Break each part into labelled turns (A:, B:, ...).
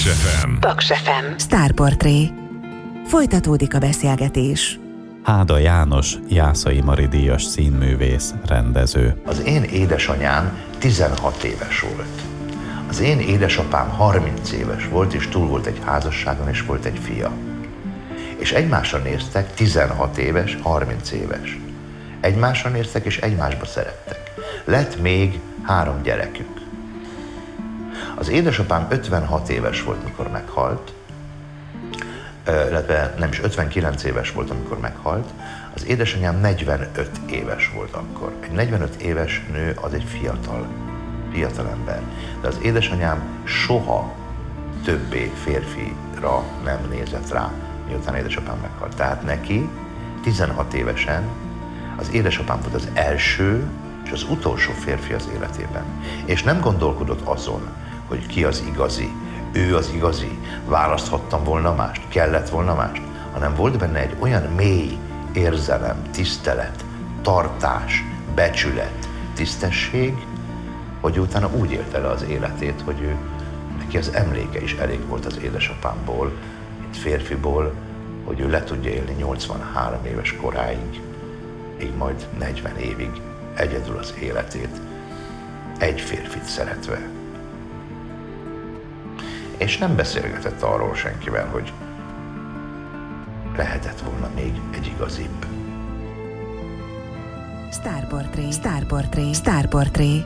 A: Paks FM.
B: Paks FM. Sztárportré. Folytatódik a beszélgetés.
C: Háda János, Jászai Mari díjas színművész, rendező.
D: Az én édesanyám 16 éves volt. Az én édesapám 30 éves volt, és túl volt egy házasságon, és volt egy fia. És egymásra néztek, 16 éves, 30 éves. Egymásra néztek, és egymásba szerettek. Lett még 3 gyerekük. Az édesapám 56 éves volt, mikor meghalt, illetve nem is 59 éves volt, amikor meghalt. Az édesanyám 45 éves volt akkor. Egy 45 éves nő az egy fiatal ember. De az édesanyám soha többé férfira nem nézett rá, miután édesapám meghalt. Tehát neki 16 évesen az édesapám volt az első és az utolsó férfi az életében. És nem gondolkodott azon, hogy ki az igazi, ő az igazi, választhattam volna mást, kellett volna mást, hanem volt benne egy olyan mély érzelem, tisztelet, tartás, becsület, tisztesség, hogy utána úgy élte le az életét, hogy neki az emléke is elég volt az édesapámból, mint férfiból, hogy ő le tudja élni 83 éves koráig, még majd 40 évig egyedül az életét, egy férfit szeretve. És nem beszélgetett arról senkivel, hogy lehetett volna még egy igazibb.
B: Sztárportré. Sztárportré. Sztárportré.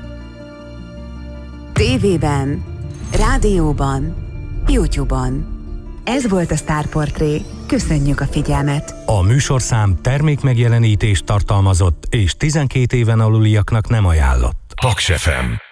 B: TV-ben, rádióban, YouTube-on. Ez volt a Sztárportré. Köszönjük a figyelmet!
E: A műsorszám termékmegjelenítést tartalmazott és 12 éven aluliaknak nem ajánlott.
A: Paks FM.